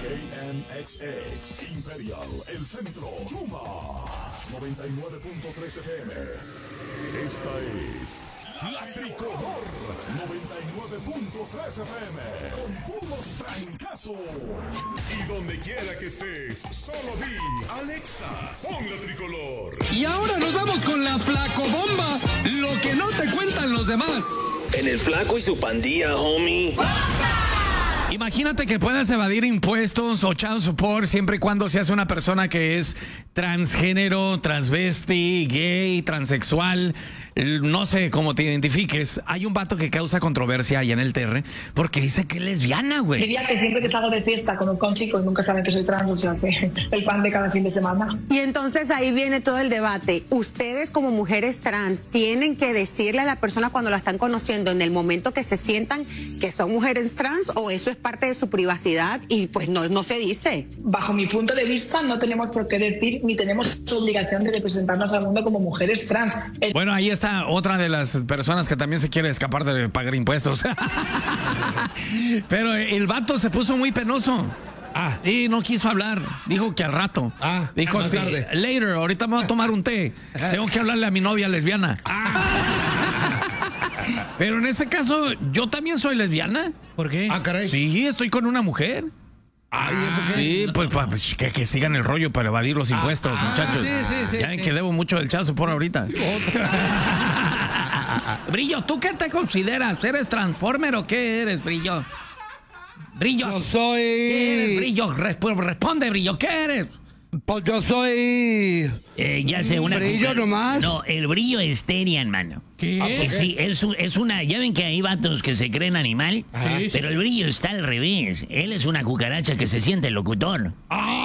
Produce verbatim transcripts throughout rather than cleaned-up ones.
K M X X, Imperial, El Centro, Chuma, noventa y nueve punto tres F M. Esta es La Tricolor, noventa y nueve punto tres F M, con puros trancazos. Y donde quiera que estés, solo di, Alexa, pon La Tricolor. Y ahora nos vamos con la flacobomba, lo que no te cuentan los demás. En el Flaco y su pandilla, homie. Imagínate que puedas evadir impuestos o child support siempre y cuando seas una persona que es transgénero, transvesti, gay, transexual, no sé cómo te identifiques. Hay un vato que causa controversia allá en el Terre porque dice que es lesbiana, güey. Diría que siempre que salgo de fiesta conozco a un chico y nunca saben que soy trans, o sea que el pan de cada fin de semana. Y entonces ahí viene todo el debate. Ustedes como mujeres trans tienen que decirle a la persona cuando la están conociendo en el momento que se sientan que son mujeres trans, o eso es parte de su privacidad y pues no, no se dice. Bajo mi punto de vista no tenemos por qué decir ni tenemos obligación de representarnos al mundo como mujeres trans. El... Bueno, ahí está otra de las personas que también se quiere escapar de pagar impuestos. Pero el vato se puso muy penoso. Ah, y no quiso hablar. Dijo que al rato. Ah, dijo más sí, tarde. Later, ahorita me voy a tomar un té. Tengo que hablarle a mi novia lesbiana. Ah. Pero en ese caso, yo también soy lesbiana. ¿Por qué? Ah, caray. Sí, estoy con una mujer. Ay, ¿eso qué? Sí, pues, pues que, que sigan el rollo para evadir los impuestos, ah, muchachos. Sí, sí, sí, ya ven sí. que debo mucho del chazo por ahorita. Brillo, ¿tú qué te consideras? ¿Eres transformer o qué eres, Brillo? Brillo. Yo soy... ¿Qué eres, Brillo? Resp- responde, Brillo, ¿qué eres? Pues yo soy... Eh, ya sé, una... ¿Brillo cucar- nomás? No, el brillo es Terian, mano. ¿Qué? Eh, Sí, es, un- es una... Ya ven que hay vatos que se creen animal, Ajá. Sí, sí, pero el brillo está al revés. Él es una cucaracha que se siente locutor.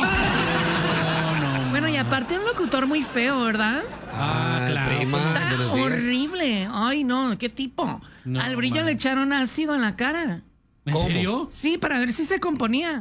Bueno, y aparte un locutor muy feo, ¿verdad? Ah, claro. Prima, Está buenos días. horrible. Ay, no, ¿qué tipo? No, Al Brillo man. le echaron ácido en la cara. ¿En ¿Cómo? serio? Sí, para ver si se componía.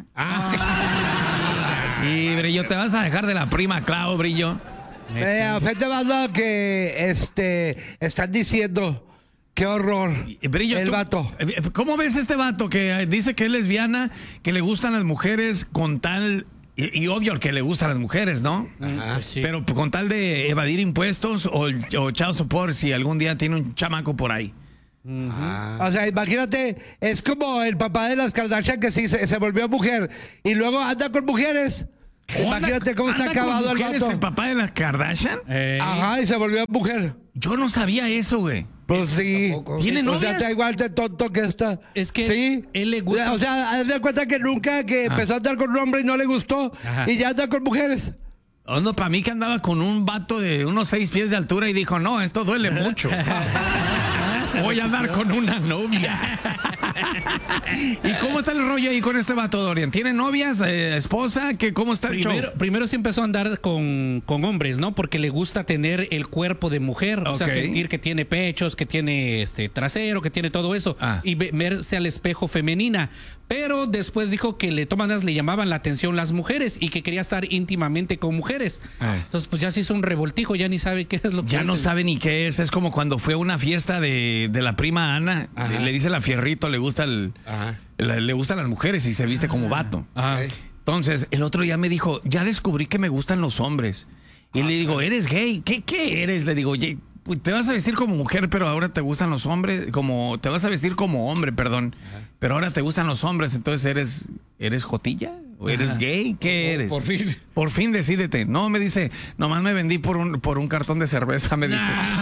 Sí, Brillo, te vas a dejar de la prima Clau, Brillo. Eh, gente banda que este están diciendo qué horror. Y, Brillo, el tú- vato. eh, ¿Cómo ves este vato que dice que es lesbiana, que le gustan las mujeres con tal... Y, y obvio que le gustan las mujeres, ¿no? Ajá. Pero con tal de evadir impuestos o, o child support si algún día tiene un chamaco por ahí. O sea, imagínate, es como el papá de las Kardashian que sí se, se volvió mujer y luego anda con mujeres. Imagínate cómo está ¿Anda con acabado el mujeres vato. el papá de las Kardashian? Ajá, y se volvió mujer. Yo no sabía eso, güey. Pues sí. ¿Tiene O sea, novias? está igual de tonto que esta. Es que sí. él le gusta- O sea, haz de cuenta que nunca que empezó a andar con un hombre y no le gustó. Ajá. Y ya anda con mujeres. Oh, no, para mí que andaba con un vato de unos seis pies de altura y dijo, no, esto duele mucho. Voy a andar con una novia. ¿Y cómo está el rollo ahí con este vato, Dorian? ¿Tiene novias, eh, esposa? ¿Qué, ¿Cómo está el Primero, show? primero sí empezó a andar con, con hombres, ¿no? Porque le gusta tener el cuerpo de mujer, o sea, Ok. sentir que tiene pechos, que tiene este trasero, que tiene todo eso, Ah. y ve- verse al espejo femenina. Pero después dijo que le toman le llamaban la atención las mujeres y que quería estar íntimamente con mujeres. Ah. Entonces, pues ya se hizo un revoltijo, ya ni sabe qué es lo que Ya no es. sabe ni qué es. Es como cuando fue a una fiesta de, de la prima Ana. Ajá. Le dice la Fierrito, le gusta el, Ajá. la- le gustan las mujeres y se viste como vato. Ah. Entonces, el otro día me dijo, ya descubrí que me gustan los hombres. Y le digo, ¿eres gay? ¿Qué, qué eres? Le digo, "Oye, pues, te vas a vestir como mujer, pero ahora te gustan los hombres. Como, te vas a vestir como hombre, perdón. Pero ahora te gustan los hombres, entonces eres, ¿eres jotilla? ¿O eres gay? ¿Qué eres? por fin. Por fin decídete. No, me dice, nomás me vendí por un, por un cartón de cerveza, me dijo.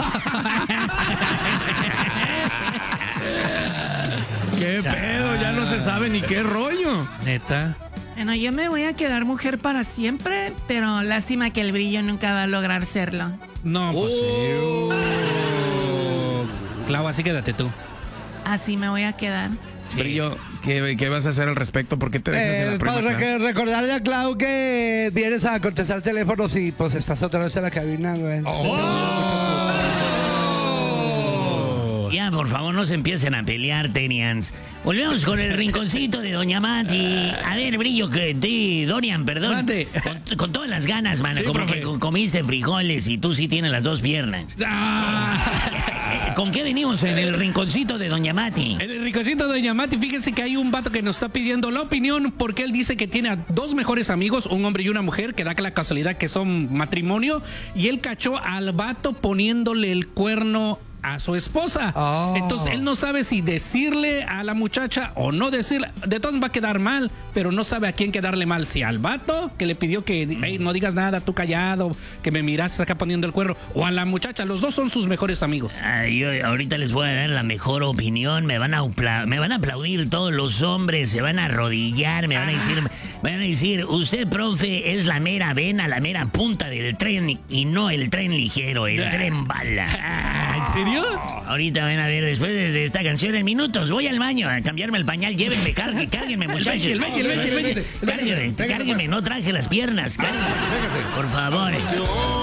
¿Qué pedo? Ya no se sabe ni qué rollo. Neta. Bueno, yo me voy a quedar mujer para siempre, pero lástima que el Brillo nunca va a lograr serlo. No, pues Oh. sí. Clau, así quédate tú. Así me voy a quedar. Brillo, ¿qué, ¿qué vas a hacer al respecto? ¿Por qué te dejas de Eh, la prima para Clau? rec- recordarle a Clau que vienes a contestar teléfonos y pues estás otra vez en la cabina, güey. Oh. Ya, por favor, no se empiecen a pelear, Tenians. Volvemos con el rinconcito de Doña Mati. A ver, Brillo, que te, Dorian, perdón. Con, con todas las ganas, mana. Sí, como profe. Que comiste frijoles y tú sí tienes las dos piernas. Ah. ¿Con qué venimos en el rinconcito de Doña Mati? En el rinconcito de Doña Mati, fíjense que hay un vato que nos está pidiendo la opinión porque él dice que tiene a dos mejores amigos, un hombre y una mujer, que da la casualidad que son matrimonio, y él cachó al vato poniéndole el cuerno a su esposa. Oh. Entonces él no sabe si decirle a la muchacha o no decirle. De todos va a quedar mal, pero no sabe a quién quedarle mal. Si al vato que le pidió que hey, no digas nada, tú callado, que me miraste acá poniendo el cuerno, o a la muchacha. Los dos son sus mejores amigos. Ay, yo ahorita les voy a dar la mejor opinión. Me van a me van a aplaudir todos los hombres, se van a arrodillar, me van a decir, me van a decir, usted, profe, es la mera vena, la mera punta del tren y no el tren ligero, el tren bala. ¿En serio? Ahorita van a ver, después de esta canción en minutos, voy al baño a cambiarme el pañal, llévenme, cargue, cárguenme, muchachos. El baño, el baño, el baño, Cárguenme, cárguenme, no traje las piernas, cárguenme, por favor.